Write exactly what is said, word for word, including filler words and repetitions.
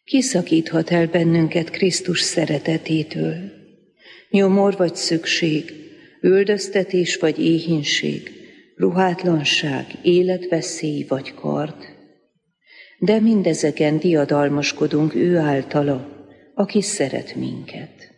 Kiszakíthat el bennünket Krisztus szeretetétől? Nyomor vagy szükség, üldöztetés vagy éhínség, ruhátlanság, életveszély vagy kard? De mindezeken diadalmaskodunk ő általa, aki szeret minket.